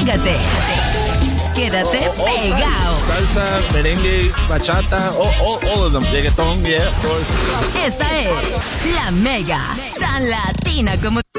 pégate. Quédate pegado. Salsa, merengue, bachata, all of them. Reggaeton, yeah, of course. Esta es La Mega, tan latina como